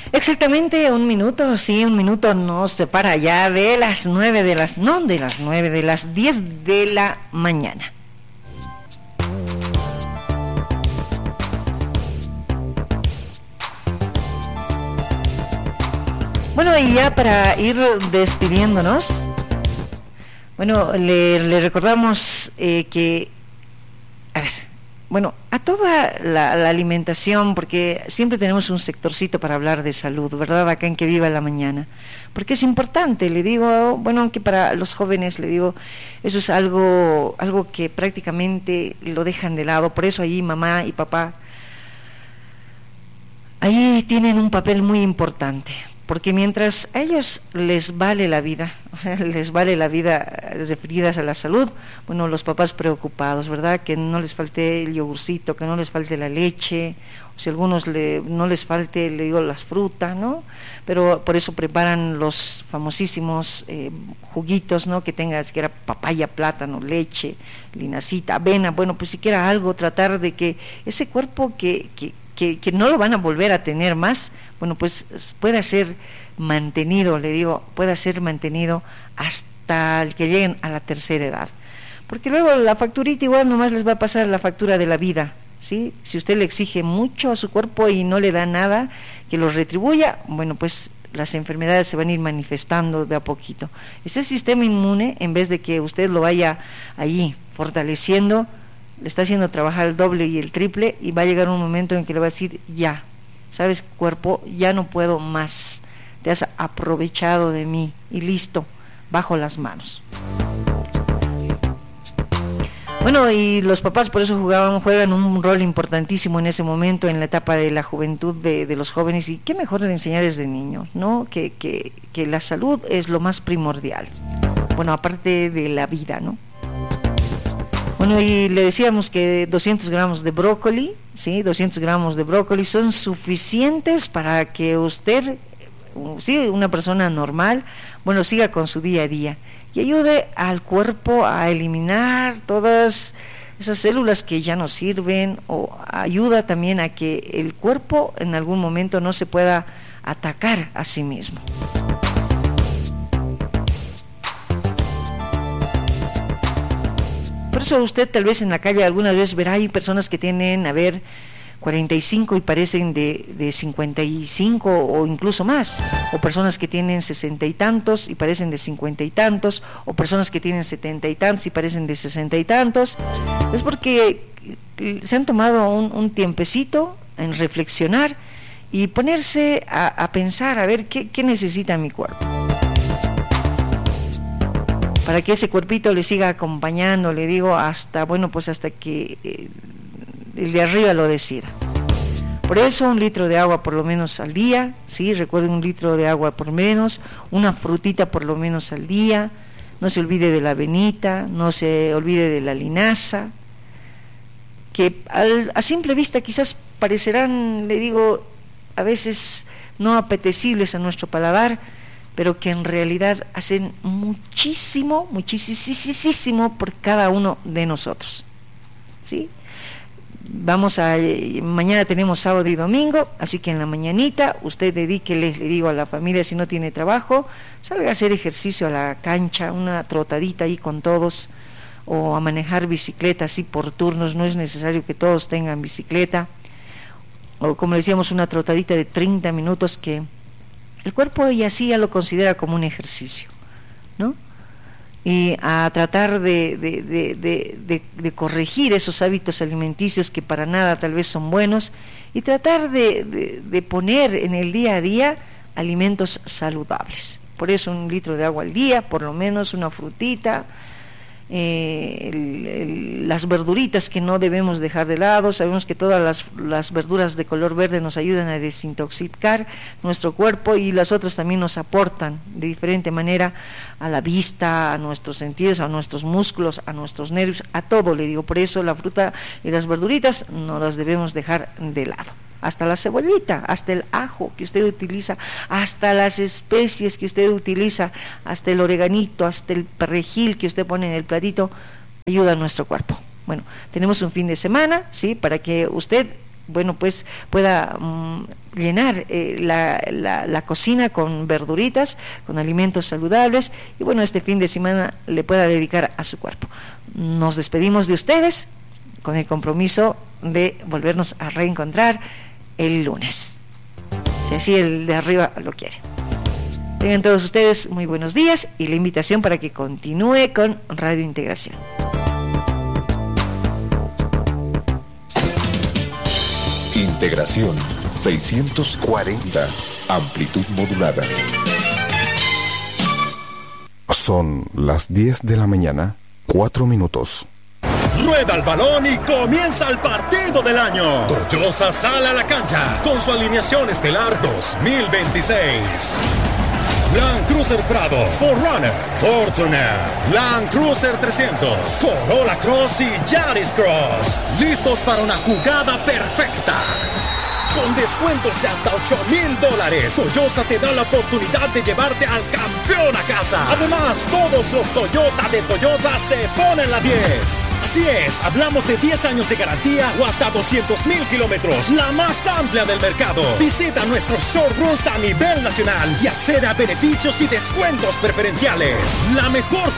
Exactamente un minuto, sí, un minuto nos separa ya de las 9 de las, no de las 9, de las 10 de la mañana. Bueno, y ya para ir despidiéndonos, bueno, le recordamos que, a ver, bueno, a toda la alimentación, porque siempre tenemos un sectorcito para hablar de salud, ¿verdad? Acá en Que Viva la Mañana, porque es importante, le digo, bueno, aunque para los jóvenes, le digo, eso es algo que prácticamente lo dejan de lado, por eso ahí mamá y papá, ahí tienen un papel muy importante. Porque mientras a ellos les vale la vida, o sea, les vale la vida referidas a la salud, bueno, los papás preocupados, ¿verdad? Que no les falte el yogurcito, que no les falte la leche, o si a algunos no les falte, le digo, las frutas, ¿no? Pero por eso preparan los famosísimos juguitos, ¿no? Que tenga siquiera papaya, plátano, leche, linacita, avena, bueno, pues siquiera algo, tratar de que ese cuerpo que no lo van a volver a tener más, bueno, pues pueda ser mantenido, le digo, pueda ser mantenido hasta el que lleguen a la tercera edad. Porque luego la facturita igual nomás les va a pasar la factura de la vida, ¿sí? Si usted le exige mucho a su cuerpo y no le da nada que lo retribuya, bueno, pues las enfermedades se van a ir manifestando de a poquito. Ese sistema inmune, en vez de que usted lo vaya allí fortaleciendo, le está haciendo trabajar el doble y el triple, y va a llegar un momento en que le va a decir, ya, sabes, cuerpo, ya no puedo más, te has aprovechado de mí, y listo, bajo las manos. Bueno, y los papás por eso juegan un rol importantísimo en ese momento, en la etapa de la juventud de los jóvenes, y qué mejor de enseñar desde niños, ¿no? Que la salud es lo más primordial, bueno, aparte de la vida, ¿no? Bueno, y le decíamos que 200 gramos de brócoli, ¿sí? 200 gramos de brócoli son suficientes para que usted, sí, una persona normal, bueno, siga con su día a día y ayude al cuerpo a eliminar todas esas células que ya no sirven, o ayuda también a que el cuerpo en algún momento no se pueda atacar a sí mismo. Por eso usted tal vez en la calle algunas veces verá, hay personas que tienen, 45 y parecen de 55 o incluso más, o personas que tienen 60 y tantos y parecen de 50 y tantos, o personas que tienen 70 y tantos y parecen de 60 y tantos. Es porque se han tomado un tiempecito en reflexionar y ponerse a pensar, a ver qué necesita mi cuerpo, para que ese cuerpito le siga acompañando, le digo, hasta, bueno, pues hasta que el de arriba lo decida. Por eso 1 litro de agua por lo menos al día, ¿sí? Recuerden, 1 litro de agua por menos, una frutita por lo menos al día, no se olvide de la avenita, no se olvide de la linaza, que a simple vista quizás parecerán, le digo, a veces no apetecibles a nuestro paladar, pero que en realidad hacen muchísimo por cada uno de nosotros, ¿sí? Mañana tenemos sábado y domingo, así que en la mañanita usted dedíquele, le digo, a la familia, si no tiene trabajo, salga a hacer ejercicio a la cancha, una trotadita ahí con todos, o a manejar bicicleta así por turnos, no es necesario que todos tengan bicicleta, o como decíamos, una trotadita de 30 minutos que el cuerpo y así ya lo considera como un ejercicio, ¿no? Y a tratar de corregir esos hábitos alimenticios que para nada tal vez son buenos, y tratar de poner en el día a día alimentos saludables. Por eso 1 litro de agua al día, por lo menos una frutita, las verduritas que no debemos dejar de lado. Sabemos que todas las verduras de color verde nos ayudan a desintoxicar nuestro cuerpo, y las otras también nos aportan de diferente manera a la vista, a nuestros sentidos, a nuestros músculos, a nuestros nervios, a todo, le digo. Por eso la fruta y las verduritas no las debemos dejar de lado. Hasta la cebollita, hasta el ajo que usted utiliza, hasta las especies que usted utiliza, hasta el oreganito, hasta el perejil que usted pone en el platito, ayuda a nuestro cuerpo. Bueno, tenemos un fin de semana, ¿sí? Para que usted bueno, pues pueda llenar la cocina con verduritas, con alimentos saludables, y bueno, este fin de semana le pueda dedicar a su cuerpo. Nos despedimos de ustedes con el compromiso de volvernos a reencontrar el lunes, si así el de arriba lo quiere. Tengan todos ustedes muy buenos días y la invitación para que continúe con Radio Integración. Integración 640, amplitud modulada. Son las 10 de la mañana, 4 minutos. Rueda el balón y comienza el partido del año. Toyosa sale a la cancha con su alineación estelar 2026. Land Cruiser Prado, 4Runner, Fortuner, Land Cruiser 300, Corolla Cross y Yaris Cross. Listos para una jugada perfecta. Con descuentos de hasta $8,000, Toyosa te da la oportunidad de llevarte al campeón a casa. Además, todos los Toyota de Toyosa se ponen la 10. Así es, hablamos de 10 años de garantía o hasta 200,000 kilómetros, la más amplia del mercado. Visita nuestros showrooms a nivel nacional y accede a beneficios y descuentos preferenciales. La mejor